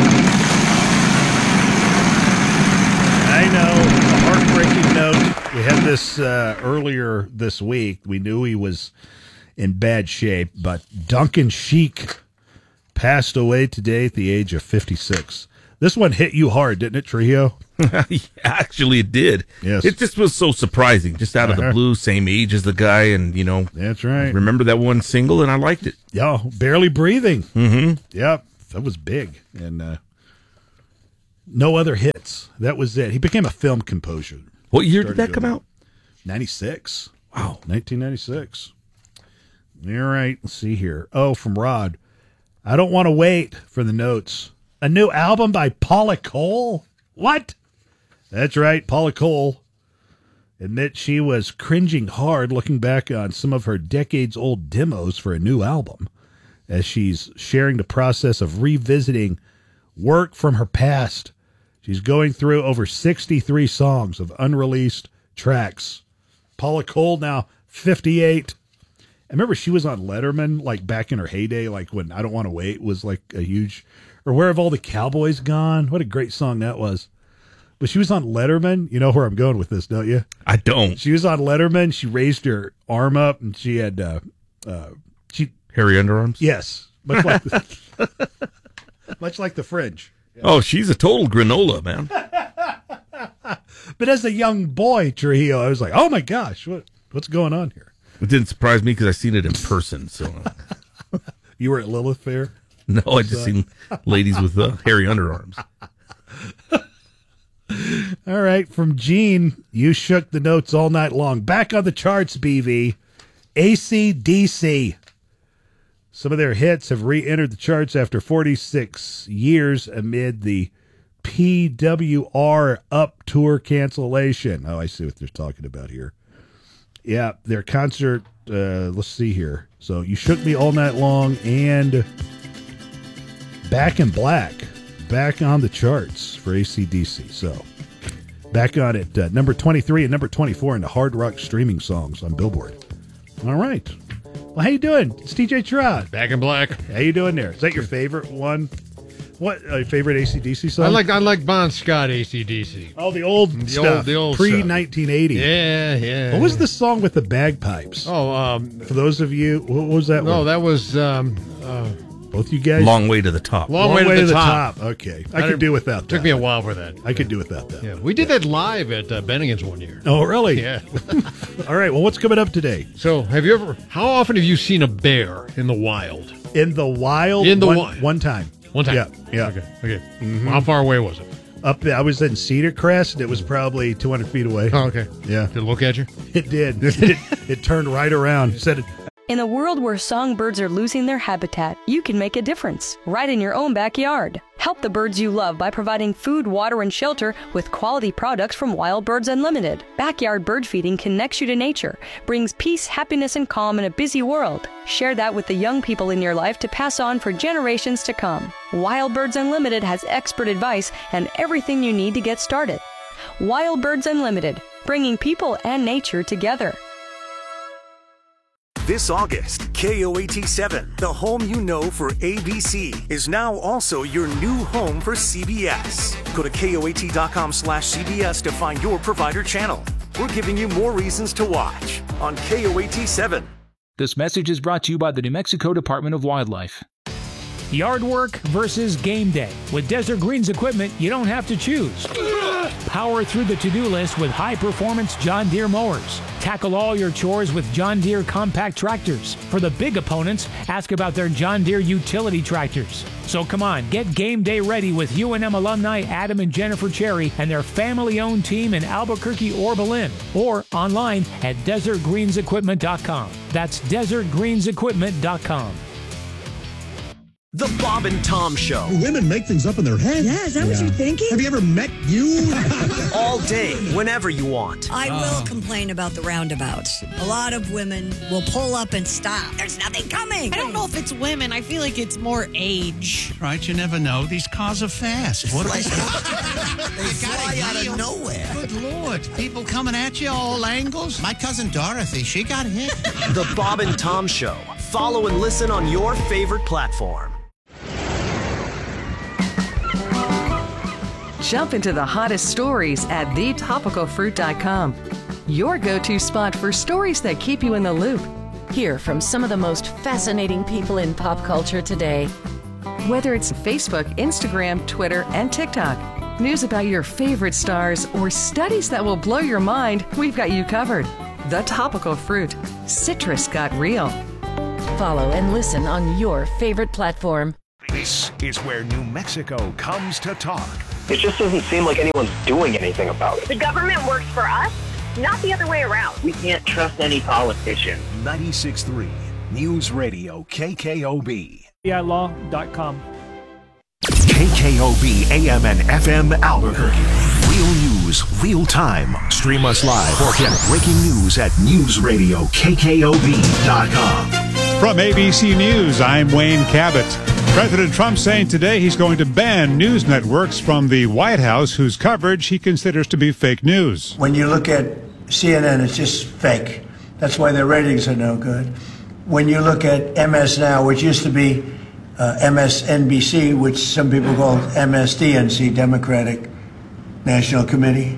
I know, a heartbreaking note. We had this earlier this week. We knew he was in bad shape, but Duncan Sheik passed away today at the age of 56. This one hit you hard, didn't it, Trujillo?
Actually, it did.
Yes.
It just was so surprising, just out of the blue, same age as the guy, and,
That's right.
Remember that one single, and I liked it.
Yeah, Barely Breathing.
Mm-hmm.
Yep, that was big. And no other hits. That was it. He became a film composer.
What year did that come out?
96.
Wow.
1996. All right, let's see here. Oh, from Rod. I don't want to wait for the notes. A new album by Paula Cole? What? That's right, Paula Cole admits she was cringing hard looking back on some of her decades-old demos for a new album, as she's sharing the process of revisiting work from her past. She's going through over 63 songs of unreleased tracks. Paula Cole, now 58. I remember she was on Letterman, like back in her heyday, like when I Don't Want to Wait was like a huge, or Where Have All the Cowboys Gone? What a great song that was. But she was on Letterman. You know where I'm going with this, don't you?
I don't.
She was on Letterman. She raised her arm up and she had,
hairy underarms?
Yes. Much like much like the Fringe.
Yeah. Oh, she's a total granola, man.
But as a young boy, Trujillo, I was like, oh my gosh, what's going on here?
It didn't surprise me because I seen it in person. So
you were at Lilith Fair?
No, I just seen ladies with hairy underarms.
All right, from Gene, you shook the notes all night long. Back on the charts, BV. AC/DC. Some of their hits have re-entered the charts after 46 years amid the PWR Up tour cancellation. Oh, I see what they're talking about here. Yeah, their concert, let's see here. So, You Shook Me All Night Long and Back in Black. Back on the charts for AC/DC. So, back on it, number 23 and number 24 in the hard rock streaming songs on Billboard. All right. Well, how you doing? It's TJ Trott.
Back in Black.
How you doing there? Is that your favorite one? What, favorite AC/DC song?
I like Bon Scott AC/DC.
Oh, the old stuff.
The old
pre-1980.
Yeah.
What was the song with the bagpipes?
Oh,
for those of you, what was that one?
No, that was...
both you guys?
Long Way to the Top.
Long way to the top.
Okay. I could do without that.
Took me a while for that.
I could do without that.
Yeah, we did that live at Bennigan's one year.
Oh, really?
Yeah.
All right. Well, what's coming up today?
So, how often have you seen a bear in the wild?
In the wild? One time.
One time?
Yeah.
Okay.
Mm-hmm.
How far away was it?
Up there. I was in Cedar Crest, and it was probably 200 feet away.
Oh, okay.
Yeah.
Did it look at you?
It did. it turned right around. It said...
In a world where songbirds are losing their habitat, you can make a difference, right in your own backyard. Help the birds you love by providing food, water, and shelter with quality products from Wild Birds Unlimited. Backyard bird feeding connects you to nature, brings peace, happiness, and calm in a busy world. Share that with the young people in your life to pass on for generations to come. Wild Birds Unlimited has expert advice and everything you need to get started. Wild Birds Unlimited, bringing people and nature together.
This August, KOAT7, the home you know for ABC, is now also your new home for CBS. Go to KOAT.com/CBS to find your provider channel. We're giving you more reasons to watch on KOAT7.
This message is brought to you by the New Mexico Department of Wildlife.
Yard work versus game day. With Desert Greens equipment, you don't have to choose. Power through the to-do list with high-performance John Deere mowers. Tackle all your chores with John Deere compact tractors. For the big opponents, ask about their John Deere utility tractors. So come on, get game day ready with UNM alumni Adam and Jennifer Cherry and their family-owned team in Albuquerque or Belen, or online at desertgreensequipment.com. That's desertgreensequipment.com.
The Bob and Tom Show.
Women make things up in their head.
Yeah, is that what you're thinking?
Have you ever met you?
All day, whenever you want.
I will complain about the roundabouts. A lot of women will pull up and stop. There's nothing coming.
I don't know if it's women. I feel like it's more age.
Right, you never know. These cars are fast. What
They fly out of nowhere.
Good Lord. People coming at you all angles. My cousin Dorothy, she got hit.
The Bob and Tom Show. Follow and listen on your favorite platform.
Jump into the hottest stories at thetopicalfruit.com. Your go-to spot for stories that keep you in the loop.
Hear from some of the most fascinating people in pop culture today.
Whether it's Facebook, Instagram, Twitter, and TikTok, news about your favorite stars, or studies that will blow your mind, we've got you covered. The Topical Fruit. Citrus got real. Follow and listen on your favorite platform.
This is where New Mexico comes to talk.
It just doesn't seem like anyone's doing anything about it.
The government works for us, not the other way around.
We can't trust any politician.
96.3 News Radio KKOB.
Law.com.
KKOB AM and FM Albuquerque. Real news, real time. Stream us live or get breaking news at newsradiokkob.com.
From ABC News, I'm Wayne Cabot. President Trump saying today he's going to ban news networks from the White House whose coverage he considers to be fake news.
When you look at CNN, it's just fake. That's why their ratings are no good. When you look at MS Now, which used to be MSNBC, which some people call MSDNC, Democratic National Committee,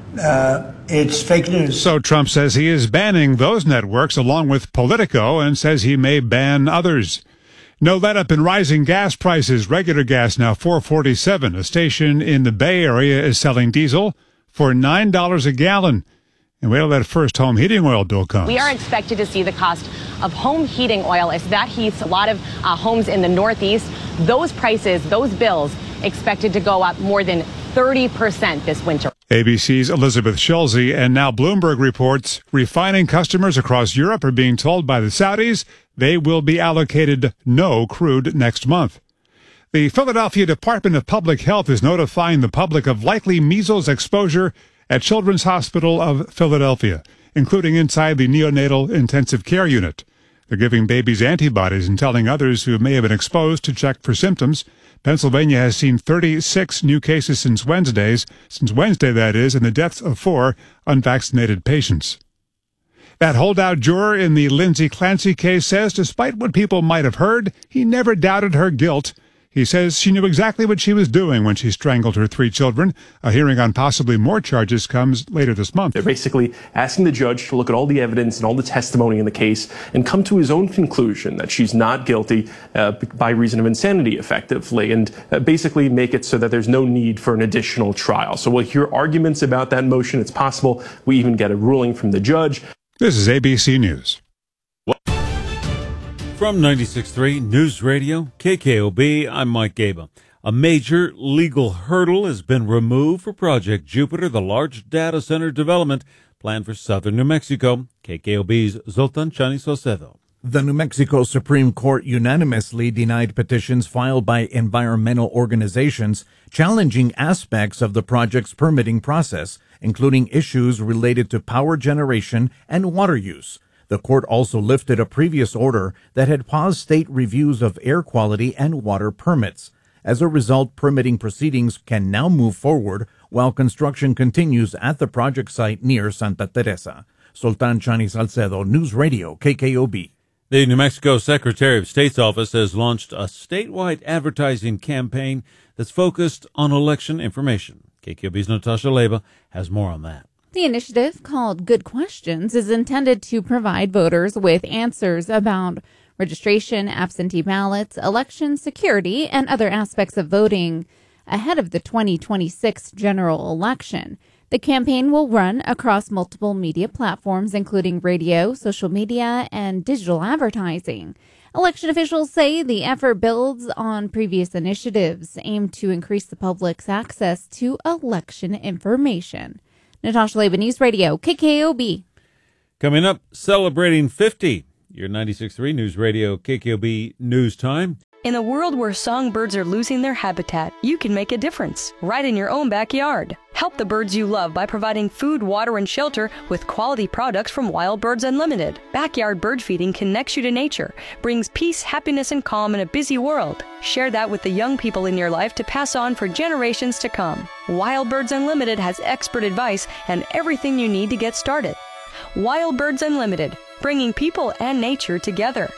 it's fake news.
So Trump says he is banning those networks along with Politico and says he may ban others. No let-up in rising gas prices. Regular gas now $4.47. A station in the Bay Area is selling diesel for $9 a gallon. And wait till that first home heating oil bill comes.
We are expected to see the cost of home heating oil as that heats a lot of homes in the Northeast. Those prices, those bills, expected to go up more than 30% this winter.
ABC's Elizabeth Schulze, and now Bloomberg reports refining customers across Europe are being told by the Saudis they will be allocated no crude next month. The Philadelphia Department of Public Health is notifying the public of likely measles exposure at Children's Hospital of Philadelphia, including inside the neonatal intensive care unit. They're giving babies antibodies and telling others who may have been exposed to check for symptoms. Pennsylvania has seen 36 new cases since Wednesday, that is, and the deaths of 4 unvaccinated patients. That holdout juror in the Lindsay Clancy case says despite what people might have heard, he never doubted her guilt. He says she knew exactly what she was doing when she strangled her 3 children. A hearing on possibly more charges comes later this month.
They're basically asking the judge to look at all the evidence and all the testimony in the case and come to his own conclusion that she's not guilty by reason of insanity, effectively, and basically make it so that there's no need for an additional trial. So we'll hear arguments about that motion. It's possible we even get a ruling from the judge.
This is ABC News.
From 96.3 News Radio, KKOB, I'm Mike Gaba. A major legal hurdle has been removed for Project Jupiter, the large data center development planned for southern New Mexico. KKOB's Zoltan Chani Saucedo.
The New Mexico Supreme Court unanimously denied petitions filed by environmental organizations challenging aspects of the project's permitting process, including issues related to power generation and water use. The court also lifted a previous order that had paused state reviews of air quality and water permits. As a result, permitting proceedings can now move forward while construction continues at the project site near Santa Teresa. Sultan Chani Salcedo, News Radio, KKOB.
The New Mexico Secretary of State's office has launched a statewide advertising campaign that's focused on election information. KKOB's Natasha Leba has more on that.
The initiative, called Good Questions, is intended to provide voters with answers about registration, absentee ballots, election security, and other aspects of voting ahead of the 2026 general election. The campaign will run across multiple media platforms, including radio, social media, and digital advertising. Election officials say the effort builds on previous initiatives aimed to increase the public's access to election information. Natasha Leba, News Radio, KKOB.
Coming up, celebrating 50. Your 96.3 News Radio, KKOB News Time.
In a world where songbirds are losing their habitat, you can make a difference right in your own backyard. Help the birds you love by providing food, water, and shelter with quality products from Wild Birds Unlimited. Backyard bird feeding connects you to nature, brings peace, happiness, and calm in a busy world. Share that with the young people in your life to pass on for generations to come. Wild Birds Unlimited has expert advice and everything you need to get started. Wild Birds Unlimited, bringing people and nature together.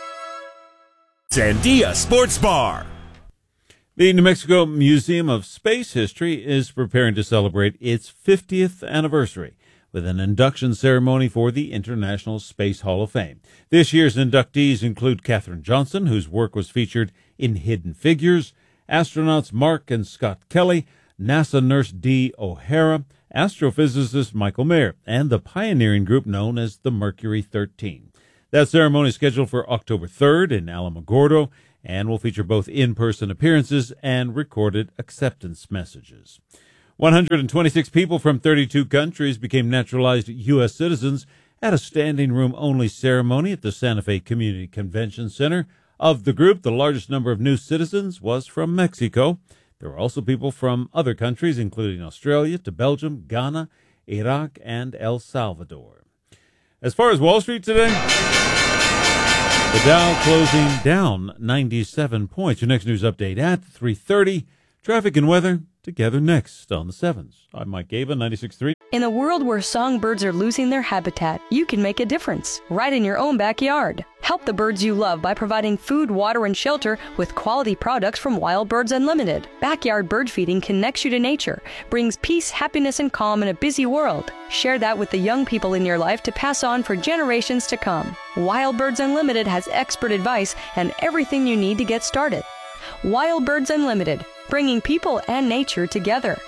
Sandia Sports Bar.
The New Mexico Museum of Space History is preparing to celebrate its 50th anniversary. with an induction ceremony for the International Space Hall of Fame. This year's inductees include Katherine Johnson, whose work was featured in Hidden Figures, astronauts Mark and Scott Kelly, NASA nurse Dee O'Hara, astrophysicist Michael Mayer, and the pioneering group known as the Mercury 13. That ceremony is scheduled for October 3rd in Alamogordo and will feature both in-person appearances and recorded acceptance messages. 126 people from 32 countries became naturalized U.S. citizens at a standing room-only ceremony at the Santa Fe Community Convention Center. Of the group, the largest number of new citizens was from Mexico. There were also people from other countries, including Australia, to Belgium, Ghana, Iraq, and El Salvador. As far as Wall Street today, the Dow closing down 97 points. Your next news update at 3:30. Traffic and weather together next on the 7s. I'm Mike Gaba, 96.3.
In a world where songbirds are losing their habitat, you can make a difference right in your own backyard. Help the birds you love by providing food, water, and shelter with quality products from Wild Birds Unlimited. Backyard bird feeding connects you to nature, brings peace, happiness, and calm in a busy world. Share that with the young people in your life to pass on for generations to come. Wild Birds Unlimited has expert advice and everything you need to get started. Wild Birds Unlimited, bringing people and nature together.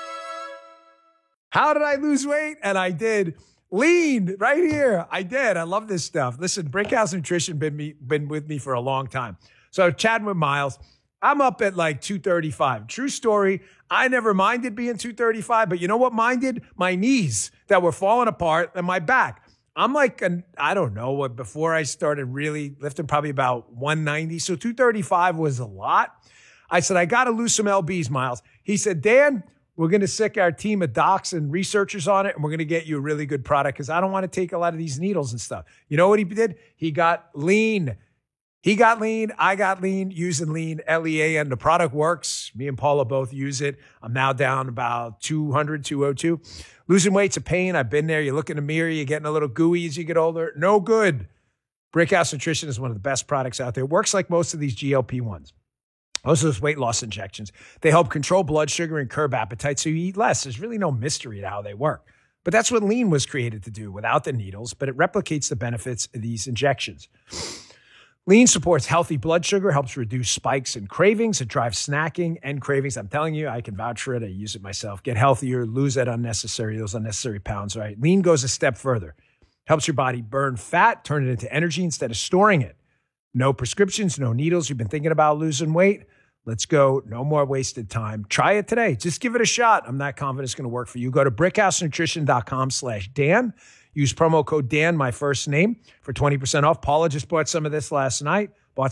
How did I lose weight? And I did. Lean right here. I did. I love this stuff. Listen, Brickhouse Nutrition been with me for a long time. So chatting with Miles, I'm up at like 235. True story. I never minded being 235, but you know what minded? My knees that were falling apart and my back. I'm like, I don't know what, before I started really lifting, probably about 190. So 235 was a lot. I said, I got to lose some LBs, Miles. He said, Dan, we're going to sick our team of docs and researchers on it, and we're going to get you a really good product because I don't want to take a lot of these needles and stuff. You know what he did? He got lean. He got lean. I got lean, using lean, L-E-A-N. The product works. Me and Paula both use it. I'm now down about 200, 202. Losing weight's a pain. I've been there. You look in the mirror, you're getting a little gooey as you get older. No good. Brickhouse Nutrition is one of the best products out there. It works like most of these GLP-1s. Most of those weight loss injections. They help control blood sugar and curb appetite so you eat less. There's really no mystery to how they work. But that's what lean was created to do without the needles, but it replicates the benefits of these injections. Lean supports healthy blood sugar, helps reduce spikes and cravings. It drives snacking and cravings. I'm telling you, I can vouch for it. I use it myself. Get healthier, lose those unnecessary pounds, right? Lean goes a step further. Helps your body burn fat, turn it into energy instead of storing it. No prescriptions, no needles. You've been thinking about losing weight? Let's go. No more wasted time. Try it today. Just give it a shot. I'm not confident it's going to work for you. Go to brickhousenutrition.com/Dan. Use promo code Dan, my first name, for 20% off. Paula just bought some of this last night.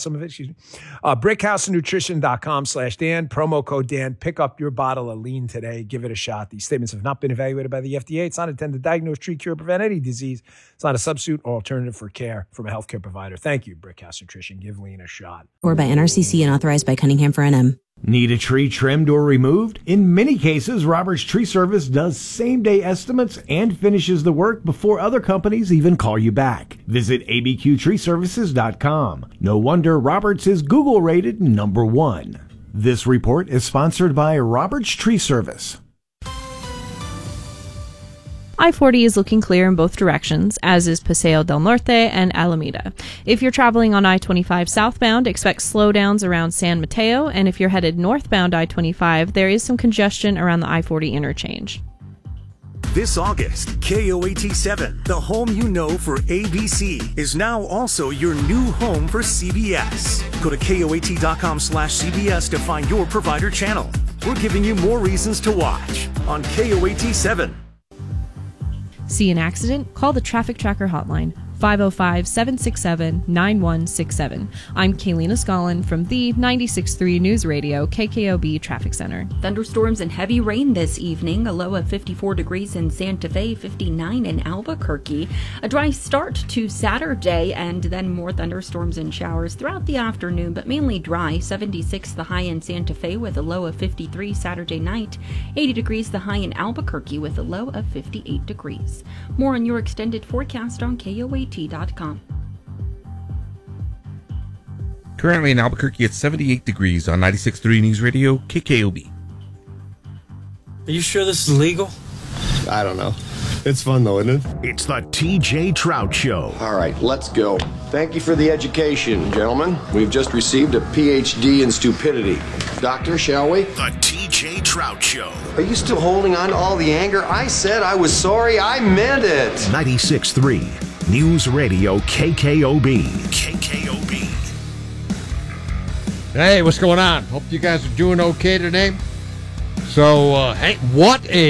brickhousenutrition.com/Dan. Promo code Dan. Pick up your bottle of lean today. Give it a shot. These statements have not been evaluated by the FDA. It's not intended to diagnose, treat, cure, prevent any disease. It's not a substitute or alternative for care from a healthcare provider. Thank you, Brickhouse Nutrition. Give lean a shot.
Or by NRCC and authorized by Cunningham for NM.
Need a tree trimmed or removed? In many cases, Roberts Tree Service does same-day estimates and finishes the work before other companies even call you back. Visit abqtreeservices.com. No wonder Roberts is Google-rated #1. This report is sponsored by Roberts Tree Service.
I-40 is looking clear in both directions, as is Paseo del Norte and Alameda. If you're traveling on I-25 southbound, expect slowdowns around San Mateo, and if you're headed northbound I-25, there is some congestion around the I-40 interchange.
This August, KOAT7, the home you know for ABC, is now also your new home for CBS. Go to KOAT.com/CBS to find your provider channel. We're giving you more reasons to watch on KOAT7.
See an accident? Call the Traffic Tracker hotline, 505-767-9167. I'm Kaylina Scollin from the 96.3 News Radio KKOB Traffic Center.
Thunderstorms and heavy rain this evening, a low of 54 degrees in Santa Fe, 59 in Albuquerque. A dry start to Saturday and then more thunderstorms and showers throughout the afternoon, but mainly dry. 76 the high in Santa Fe with a low of 53 Saturday night. 80 degrees the high in Albuquerque with a low of 58 degrees. More on your extended forecast on KOAT.com.
Currently in Albuquerque, it's 78 degrees on 96.3 News Radio, KKOB.
Are you sure this is legal?
I don't know.
It's fun, though, isn't it?
It's the TJ Trout Show.
All right, let's go. Thank you for the education, gentlemen. We've just received a PhD in stupidity. Doctor, shall we?
The TJ Trout Show.
Are you still holding on to all the anger? I said I was sorry. I meant it.
96.3 News Radio KKOB. KKOB.
Hey, what's going on? Hope you guys are doing okay today. So, hey, what a